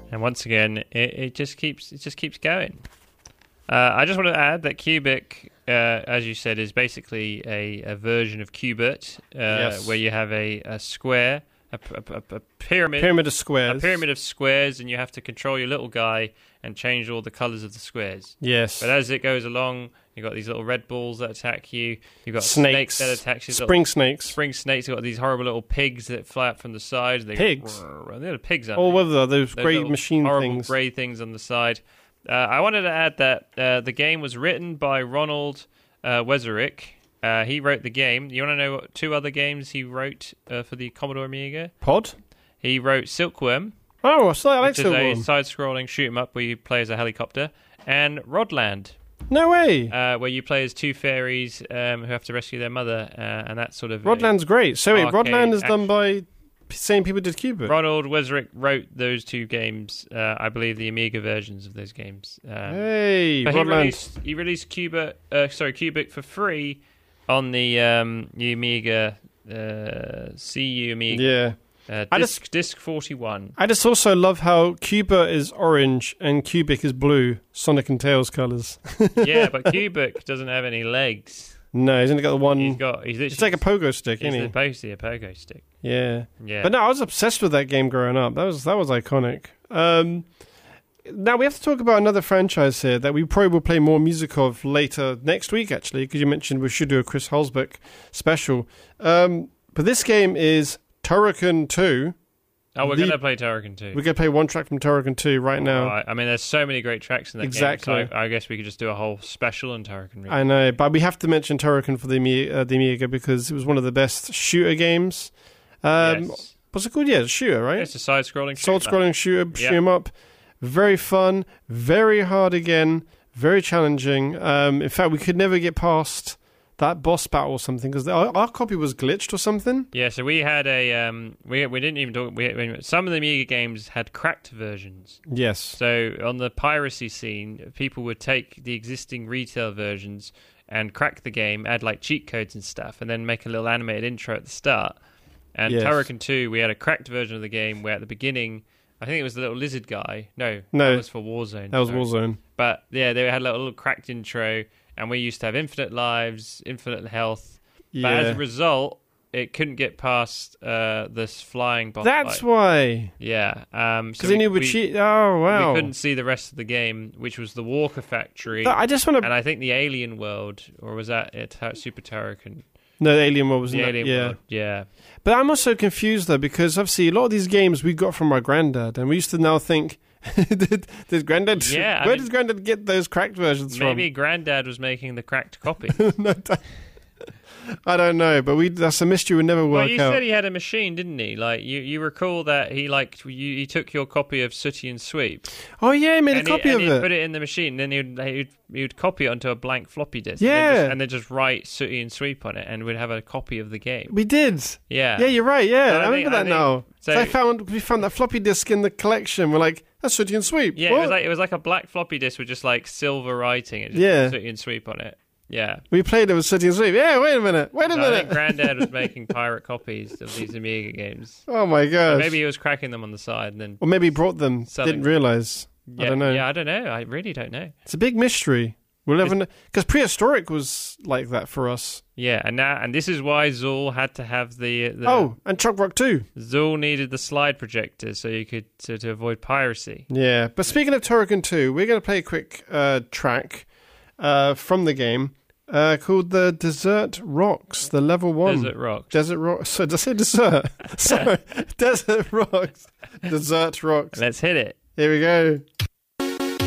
And once again, it just keeps going. I just want to add that Cubic, as you said, is basically a version of Qbert, where you have a square, a pyramid of squares, a pyramid of squares, and you have to control your little guy and change all the colours of the squares. Yes. But as it goes along, you've got these little red balls that attack you. You've got snakes that attack you. Spring snakes. Spring snakes. You've got these horrible little pigs that fly up from the side. Pigs? They're pigs, aren't Oh, they? whether those grey machine horrible things. grey things on the side. I wanted to add that the game was written by Ronald Wezerick. He wrote the game. You want to know what two other games he wrote for the Commodore Amiga? Pod? He wrote Silkworm. Oh, I like Silkworm. Which is a side-scrolling shoot-'em-up where you play as a helicopter. And Rodland. No way! Where you play as two fairies who have to rescue their mother, and that sort of... Rodland's great. So wait, Rodland is done by same people did Qbert. Ronald Wezerick wrote those two games. I believe the Amiga versions of those games. Hey, but Rodland. He released Cubic for free on the Amiga, CU Amiga. Yeah. Disc 41. I just also love how Qbert is orange and Cubic is blue, Sonic and Tails colours. Yeah, but Cubic doesn't have any legs. No, he's only got the one. It's like a pogo stick, isn't he? It's basically a pogo stick. Yeah. Yeah. But no, I was obsessed with that game growing up. That was iconic. Now we have to talk about another franchise here that we probably will play more music of later next week, actually, because you mentioned we should do a Chris Hulsbeck special. But this game is Turrican 2. Oh, we're going to play Turrican 2. We're going to play one track from Turrican 2 right now. Right. I mean, there's so many great tracks in that game, so I guess we could just do a whole special on Turrican. Really. I know, but we have to mention Turrican for the Amiga because it was one of the best shooter games. Yes. What's it called? Yeah, it's a shooter, right? It's a side-scrolling shooter. Side-scrolling shooter, shoot 'em up. Very fun, very hard again, very challenging. In fact, we could never get past that boss battle or something because our copy was glitched or something. Yeah, so we had a we didn't even talk. Some of the Amiga games had cracked versions. Yes. So on the piracy scene, people would take the existing retail versions and crack the game, add like cheat codes and stuff, and then make a little animated intro at the start. And Turrican 2, we had a cracked version of the game where at the beginning, I think it was the little lizard guy. No, that was for Warzone. That was Warzone. But yeah, they had a little cracked intro, and we used to have infinite lives, infinite health. Yeah. But as a result, it couldn't get past this flying boss That's fight. why. Yeah. Because they knew we'd cheat. Oh, wow. We couldn't see the rest of the game, which was the Walker Factory. I just want to... And I think the Alien World, or was that Super Turrican? No, the Alien World was the Alien World, yeah. But I'm also confused, though, because obviously a lot of these games we got from my granddad, and we used to now think, does Granddad... Yeah, where does Granddad get those cracked versions from? Maybe Granddad was making the cracked copy. No, I don't know, but that's a mystery we never work out. Well, you said he had a machine, didn't he? Like you recall that he took your copy of Sooty and Sweep. Oh yeah, he made a copy of it. He'd put it in the machine, then he'd copy it onto a blank floppy disk. Yeah, and then just write Sooty and Sweep on it, and we'd have a copy of the game. We did. Yeah, you're right. Yeah, so I remember that now. So we found that floppy disk in the collection. We're like, that's Sooty and Sweep. Yeah, what? it was like a black floppy disk with just like silver writing. It just Sooty and Sweep on it. Yeah. We played it with Sooty and Sweep. Yeah, wait a minute. I think Granddad was making pirate copies of these Amiga games. Oh my gosh. Or maybe he was cracking them on the side and then... Or maybe he brought them, didn't realise. Yeah, I don't know. Yeah, I don't know. I really don't know. It's a big mystery. We'll never know. Because Prehistoric was like that for us. Yeah, and this is why Zool had to have the and Chuck Rock 2. Zool needed the slide projector so you could to avoid piracy. Yeah, but speaking of Turrican 2, we're going to play a quick track from the game. Called the Desert Rocks, the level 1. Desert Rocks. So did I say dessert? Sorry. Desert Rocks. Desert Rocks. Let's hit it. Here we go.